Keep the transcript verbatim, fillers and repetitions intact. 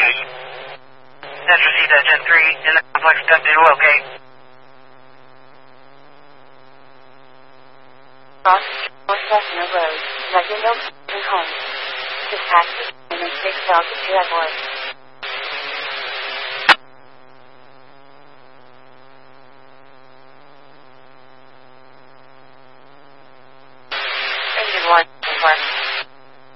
Central C ten three in the complex ten two, okay. Cross North Fresno Road, Legendale Home. Dispatch to six Delta two at Wood.